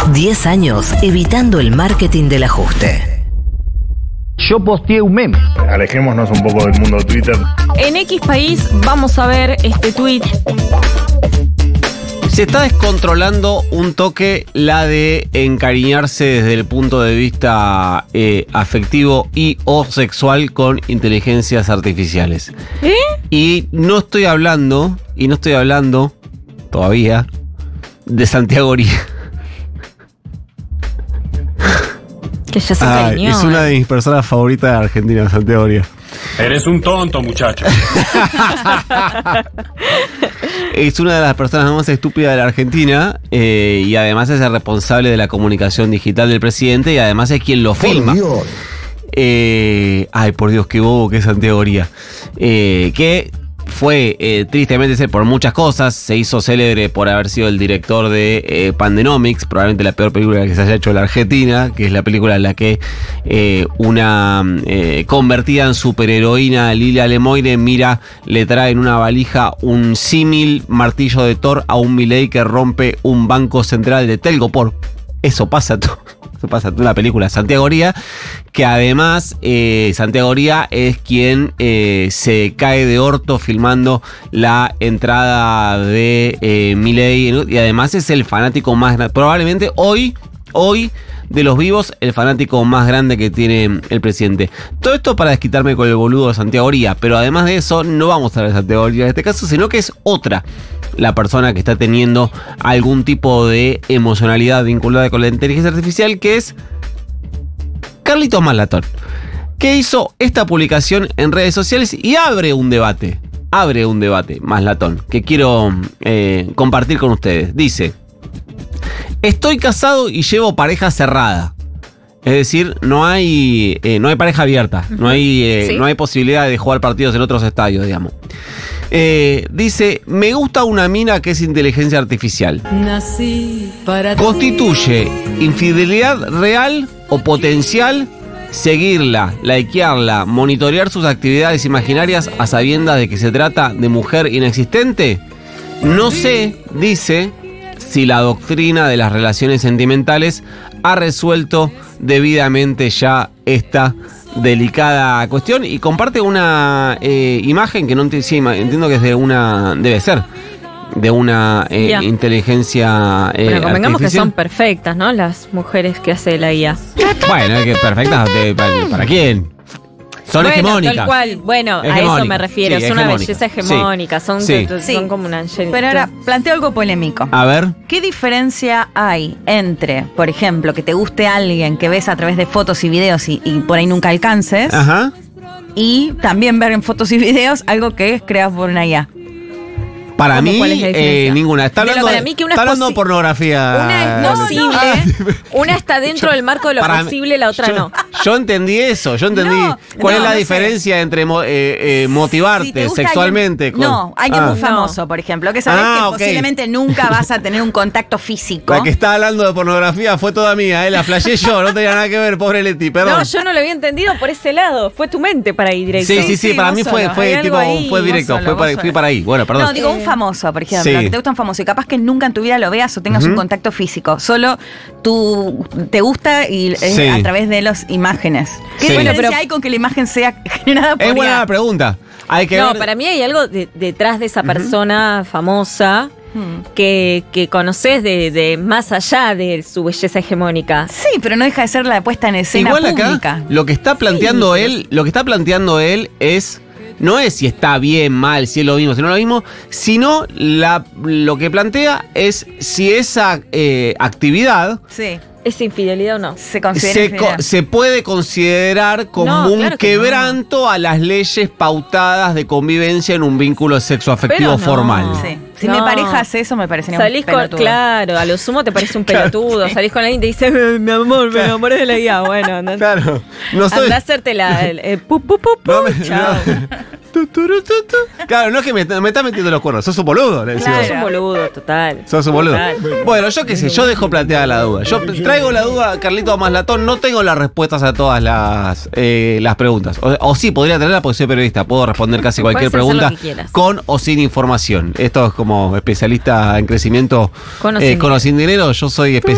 10 años evitando el marketing del ajuste. Yo posteé un meme. Alejémonos un poco del mundo de Twitter. En X país vamos a ver este tweet. Se está descontrolando un toque la de encariñarse desde el punto de vista afectivo y o sexual con inteligencias artificiales. Y no estoy hablando todavía de Santiago Oría. Que ya se encariñó. Es una de mis personas favoritas de Argentina, Santiago Oría. Eres un tonto, muchacho. Es una de las personas más estúpidas de la Argentina y además es el responsable de la comunicación digital del presidente y además es quien lo filma. Dios. Ay, por Dios, qué bobo que es Santiago Oría. Que fue tristemente por muchas cosas. Se hizo célebre por haber sido el director de Pandenomics, probablemente la peor película que se haya hecho en la Argentina, que es la película en la que una convertida en superheroína, Lilia Lemoyne, le trae en una valija un símil martillo de Thor a un Milei que rompe un banco central de Telgopor. Eso pasa todo. Eso pasa toda la película. Santiago Oría, que además Santiago Oría es quien se cae de orto filmando la entrada de Milei y además es el fanático más grande, probablemente hoy de los vivos, el fanático más grande que tiene el presidente. Todo esto para desquitarme con el boludo de Santiago Oría, pero además de eso no vamos a hablar de Santiago Oría en este caso, sino que es otra la persona que está teniendo algún tipo de emocionalidad vinculada con la inteligencia artificial, que es Carlitos Maslatón, que hizo esta publicación en redes sociales y abre un debate, Maslatón, que quiero compartir con ustedes. Dice: estoy casado y llevo pareja cerrada. Es decir, no hay pareja abierta, no hay posibilidad de jugar partidos en otros estadios, digamos. Dice: me gusta una mina que es inteligencia artificial. ¿Constituye infidelidad real o potencial seguirla, likearla, monitorear sus actividades imaginarias a sabiendas de que se trata de mujer inexistente? No sé, dice, si la doctrina de las relaciones sentimentales ha resuelto debidamente ya esta delicada cuestión, y comparte una imagen que no entiendo que es de una, debe ser de una inteligencia bueno, convengamos artificial. que son perfectas, ¿no? Las mujeres que hace la IA. Bueno, es que perfectas ¿para quién? Son hegemónicas. Tal cual. Bueno, a eso me refiero. Sí, es una hegemónicas. belleza hegemónica. Sí. Son como una Angelina. Pero ahora, planteo algo polémico. A ver. ¿Qué diferencia hay entre, por ejemplo, que te guste alguien que ves a través de fotos y videos y por ahí nunca alcances, Ajá. y también ver en fotos y videos algo que es creado por una IA? Para mí, ¿cuál es la diferencia? ninguna. Está Pero hablando, para mí que una está es hablando de pornografía. Una es posible, una está dentro del marco de lo posible, la otra no. Yo entendí eso, cuál es la diferencia entre motivarte Si te gusta sexualmente. alguien, alguien muy famoso, por ejemplo, que sabes que posiblemente nunca vas a tener un contacto físico. La que está hablando de pornografía fue toda mía, la flasheé yo, no tenía nada que ver, pobre Leti, perdón. No, yo no lo había entendido por ese lado, fue tu mente para ir directo. Sí, para mí fue directo, fui para ahí. Bueno, perdón. No, digo un famoso, por ejemplo, Sí. que te gusta un famoso y capaz que nunca en tu vida lo veas o tengas un contacto físico, solo tú te gusta y a través de las imágenes. ¿Qué diferencia hay con que la imagen sea generada por Es buena IA? la pregunta. Hay que ver. Para mí hay algo detrás de esa persona famosa que conoces de más allá de su belleza hegemónica. Sí, pero no deja de ser la puesta en escena Igual acá, pública. lo que está planteando él es no es si está bien, mal, si es lo mismo, si no es lo mismo, sino lo que plantea es si esa actividad ¿Es infidelidad o no? Se considera infidelidad. se puede considerar como un quebranto a las leyes pautadas de convivencia en un vínculo sexoafectivo formal. Sí. Si mi pareja hace eso, me parecería salís un pelotudo. Claro, a lo sumo te parece un pelotudo. Salís con alguien y te dice, mi amor, me enamoré de la IA. Bueno, andá, Claro. No soy. andá a hacerte el pu, pu, pu, pu, chao. Claro, no es que me está metiendo los cuernos, sos un boludo, le decimos. Sos un boludo, total. Sos un boludo. Total. Bueno, yo qué sé, yo dejo planteada la duda. Yo traigo la duda, Carlito Maslatón, no tengo las respuestas a todas las preguntas. O sí, podría tenerla porque soy periodista, puedo responder casi cualquier Puedes hacer pregunta lo que quieras. con o sin información. Esto es como especialista en crecimiento Con o sin con o sin dinero, yo soy especialista